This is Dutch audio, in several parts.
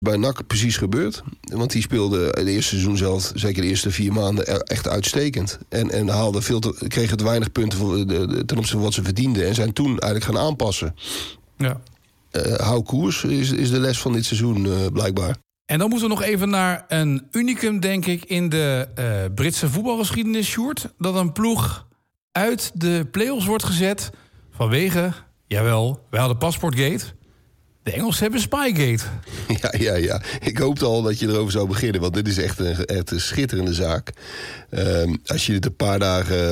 bij NAC precies gebeurd. Want die speelde het eerste seizoen zelf, zeker de eerste 4 maanden, echt uitstekend. En kregen te weinig punten ten opzichte van wat ze verdienden. En zijn toen eigenlijk gaan aanpassen. Ja. Hou koers is de les van dit seizoen blijkbaar. En dan moeten we nog even naar een unicum, denk ik, in de Britse voetbalgeschiedenis, Sjoerd. Dat een ploeg uit de play-offs wordt gezet vanwege, jawel, wij hadden Passportgate. De Engelsen hebben Spygate. Ja. Ik hoopte al dat je erover zou beginnen, want dit is echt een schitterende zaak. Als je dit een paar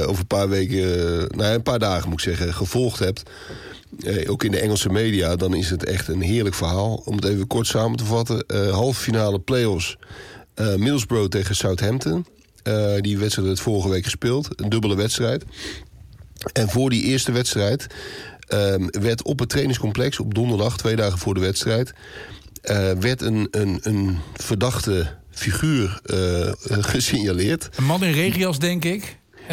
dagen moet ik zeggen, gevolgd hebt, ook in de Engelse media, dan is het echt een heerlijk verhaal. Om het even kort samen te vatten. Halve finale play-offs. Middlesbrough tegen Southampton. Die wedstrijd werd vorige week gespeeld. Een dubbele wedstrijd. En voor die eerste wedstrijd werd op het trainingscomplex op donderdag, 2 dagen voor de wedstrijd, werd een verdachte figuur gesignaleerd. Een man in regenjas, denk ik.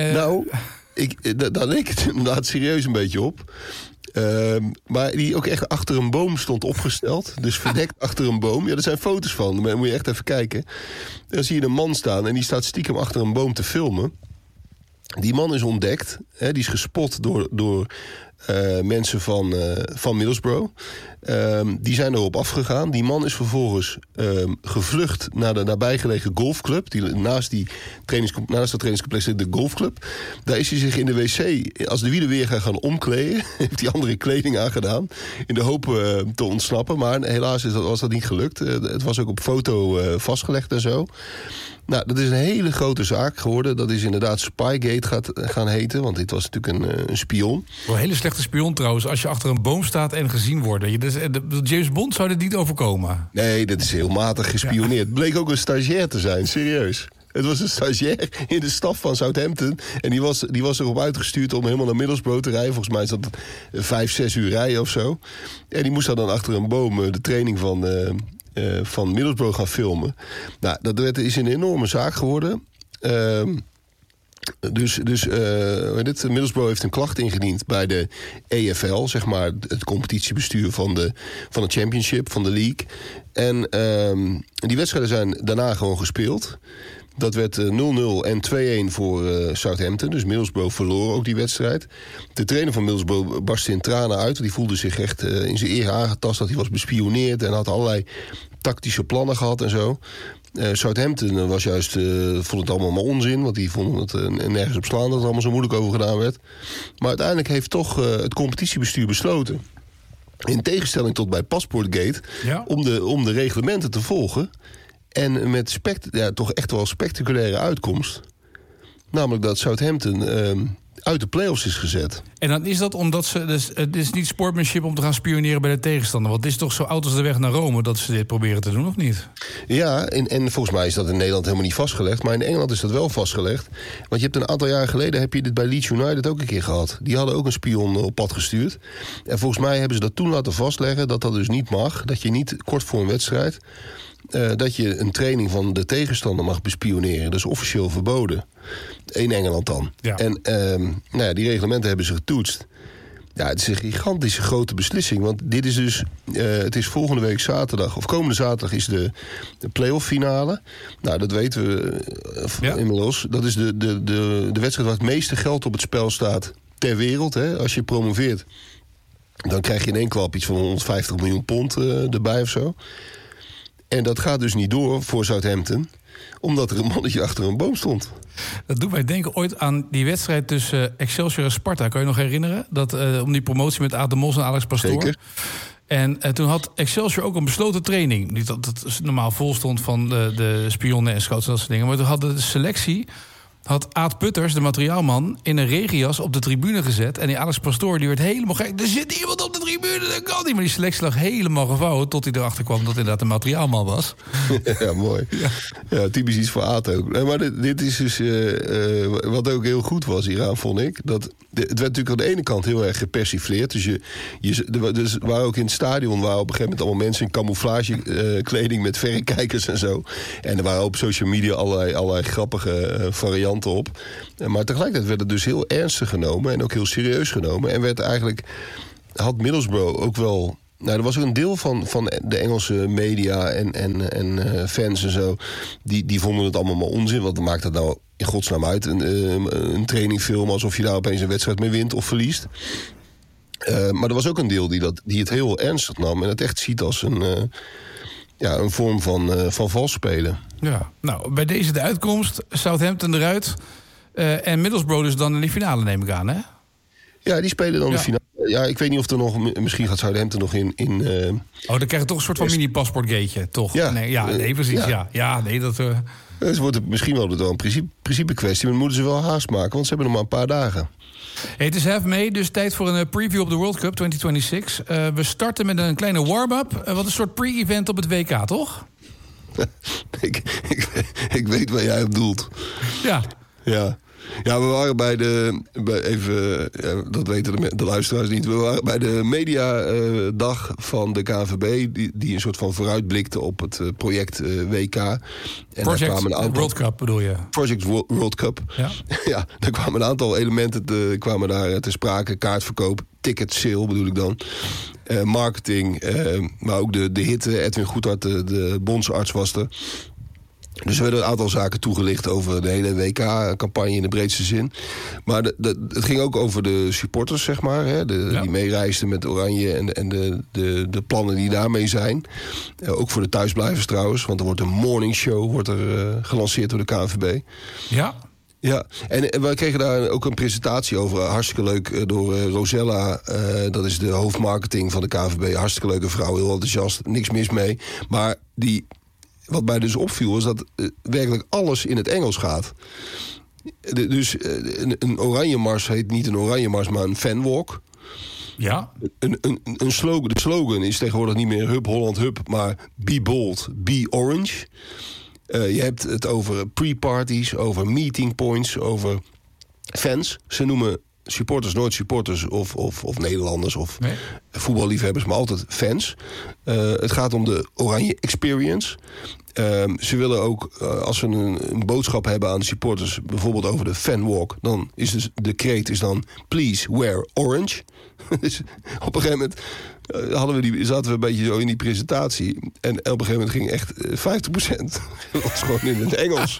Daar leek het inderdaad serieus een beetje op. Maar die ook echt achter een boom stond opgesteld. Dus verdekt achter een boom. Ja, er zijn foto's van. Maar moet je echt even kijken. Dan zie je een man staan en die staat stiekem achter een boom te filmen. Die man is ontdekt. Die is gespot door mensen van Middlesbrough. Die zijn erop afgegaan. Die man is vervolgens gevlucht naar de nabijgelegen golfclub. Naast dat trainingscomplex zit de golfclub. Daar is hij zich in de wc, als de wielen weer gaan omkleden, heeft hij andere kleding aangedaan. In de hoop te ontsnappen. Maar helaas was dat niet gelukt. Het was ook op foto vastgelegd en zo. Nou, dat is een hele grote zaak geworden. Dat is inderdaad Spygate gaan heten. Want dit was natuurlijk een spion. Een hele slechte spion trouwens. Als je achter een boom staat en gezien wordt. James Bond zou dit niet overkomen. Nee, dat is heel matig gespioneerd. Bleek ook een stagiair te zijn, serieus. Het was een stagiair in de staf van Southampton. En die was erop uitgestuurd om helemaal naar Middlesbrough te rijden. Volgens mij is dat 5-6 uur rijden of zo. En die moest dan achter een boom de training van Middlesbrough gaan filmen. Nou, dat is een enorme zaak geworden. Middlesbrough heeft een klacht ingediend bij de EFL, zeg maar het competitiebestuur van de Championship, van de League. En die wedstrijden zijn daarna gewoon gespeeld. Dat werd 0-0 en 2-1 voor Southampton. Dus Middlesbrough verloor ook die wedstrijd. De trainer van Middlesbrough barstte in tranen uit. Die voelde zich echt in zijn eer aangetast dat hij was bespioneerd en had allerlei tactische plannen gehad en zo. Southampton was juist, vond het allemaal maar onzin, want die vonden het nergens op slaan dat er allemaal zo moeilijk over gedaan werd. Maar uiteindelijk heeft toch het competitiebestuur besloten, in tegenstelling tot bij Passportgate, om de reglementen te volgen. En met toch echt wel spectaculaire uitkomst. Namelijk dat Southampton uit de play-offs is gezet. En dan is dat omdat ze... Dus, het is niet sportsmanship om te gaan spioneren bij de tegenstander. Want het is toch zo oud als de weg naar Rome dat ze dit proberen te doen, of niet? Ja, en volgens mij is dat in Nederland helemaal niet vastgelegd. Maar in Engeland is dat wel vastgelegd. Want je hebt een aantal jaar geleden heb je dit bij Leeds United ook een keer gehad. Die hadden ook een spion op pad gestuurd. En volgens mij hebben ze dat toen laten vastleggen dat dus niet mag. Dat je niet kort voor een wedstrijd, dat je een training van de tegenstander mag bespioneren. Dat is officieel verboden. In Engeland dan. Ja. En die reglementen hebben ze getoetst. Ja, het is een gigantische grote beslissing. Want dit is dus, het is volgende week zaterdag, of komende zaterdag is de play-off finale. Nou, dat weten we inmiddels. Dat is de wedstrijd waar het meeste geld op het spel staat ter wereld. Hè. Als je promoveert, dan krijg je in één klap iets van 150 miljoen pond erbij of zo. En dat gaat dus niet door voor Southampton, omdat er een mannetje achter een boom stond. Dat doet mij denken ooit aan die wedstrijd tussen Excelsior en Sparta. Kan je nog herinneren? Om die promotie met Aad de Mos en Alex Pastoor. Zeker. En toen had Excelsior ook een besloten training. Niet dat het normaal vol stond van de spionnen en scouts en dat soort dingen. Maar toen had de selectie, had Aad Putters, de materiaalman, in een regenjas op de tribune gezet. En die Alex Pastoor, die werd helemaal gek. Er zit iemand op de tribune, dat kan niet. Maar die selectie lag helemaal gevouwen tot hij erachter kwam dat inderdaad een materiaalman was. Ja, mooi. Ja, typisch iets voor Aad ook. Maar dit is dus wat ook heel goed was hieraan, vond ik. Het werd natuurlijk aan de ene kant heel erg gepersifleerd. Dus waren ook in het stadion waren op een gegeven moment allemaal mensen in camouflagekleding met verrekijkers en zo. En er waren op social media allerlei grappige varianten op. Maar tegelijkertijd werd het dus heel ernstig genomen en ook heel serieus genomen. En had Middlesbrough ook wel Nou, er was ook een deel van de Engelse media en fans en zo... Die vonden het allemaal maar onzin. Want maakt dat nou in godsnaam uit? Een trainingfilm alsof je daar opeens een wedstrijd mee wint of verliest. Maar er was ook een deel die het heel ernstig nam... en het echt ziet als een vorm van vals spelen. Ja, nou, bij deze de uitkomst. Southampton eruit. En Middlesbrough dus dan in de finale, neem ik aan, hè? Ja, die spelen dan de finale. Ja, ik weet niet of er nog... Misschien gaat Southampton nog in... dan krijg je toch een soort van mini-paspoortgateje, toch? Ja. Nee, precies, ja. Nee, dat... Dus wordt het misschien wel een principe kwestie... maar dan moeten ze wel haast maken, want ze hebben nog maar een paar dagen. Het is half mei, dus tijd voor een preview op de World Cup 2026. We starten met een kleine warm-up. Wat een soort pre-event op het WK, toch? ik weet waar jij op doelt. Ja. Ja, we waren dat weten de luisteraars niet. We waren bij de mediadag van de KNVB... die een soort van vooruitblikte op het project WK. En Project World Cup bedoel je? Project World Cup. Ja. Ja, daar kwamen een aantal elementen te sprake. Kaartverkoop, ticket sale bedoel ik dan. Marketing, maar ook de hitte. Edwin Goedhart, de bondsarts, was er. Dus er werden een aantal zaken toegelicht over de hele WK-campagne in de breedste zin. Maar het ging ook over de supporters, zeg maar. Hè, die meereisden met Oranje en de plannen die daarmee zijn. Ook voor de thuisblijvers trouwens. Want er wordt een morningshow gelanceerd door de KNVB. Ja. Ja, en wij kregen daar ook een presentatie over. Hartstikke leuk door Rosella. Dat is de hoofdmarketing van de KNVB. Hartstikke leuke vrouw, heel enthousiast. Niks mis mee. Maar wat mij dus opviel is dat werkelijk alles in het Engels gaat. Dus een oranje mars heet niet een oranje mars, maar een fanwalk. Ja. Een slogan. De slogan is tegenwoordig niet meer Hub Holland Hub, maar Be Bold, Be Orange. Je hebt het over pre-parties, over meeting points, over fans. Ze noemen supporters nooit supporters of Nederlanders of voetballiefhebbers, maar altijd fans. Het gaat om de Oranje Experience. Ze willen ook, als ze een boodschap hebben aan de supporters, bijvoorbeeld over de fanwalk, dan is dus de kreet is dan please wear orange. Dus op een gegeven moment zaten we een beetje zo in die presentatie. En op een gegeven moment ging echt 50% was gewoon in het Engels.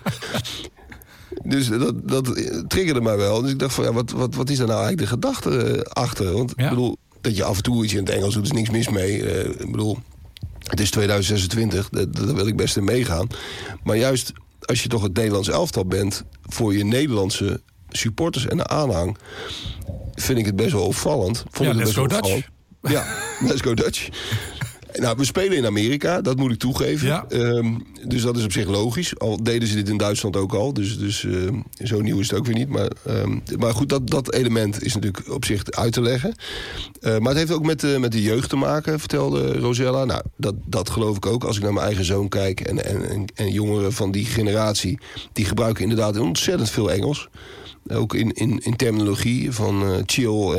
Dus dat triggerde mij wel. Dus ik dacht van, wat is daar nou eigenlijk de gedachte achter? Want ik bedoel, dat je af en toe iets in het Engels doet, is niks mis mee. Ik bedoel, het is 2026, daar wil ik best in meegaan. Maar juist als je toch het Nederlands elftal bent, voor je Nederlandse supporters en de aanhang, vind ik het best wel opvallend. Let's go Dutch. Ja, let's go Dutch. Nou, we spelen in Amerika, dat moet ik toegeven. Ja. Dus dat is op zich logisch. Al deden ze dit in Duitsland ook al. Dus zo nieuw is het ook weer niet. Maar goed, dat element is natuurlijk op zich uit te leggen. Maar het heeft ook met de jeugd te maken, vertelde Rosella. Nou, dat geloof ik ook. Als ik naar mijn eigen zoon kijk en jongeren van die generatie, die gebruiken inderdaad ontzettend veel Engels. Ook in terminologie van chill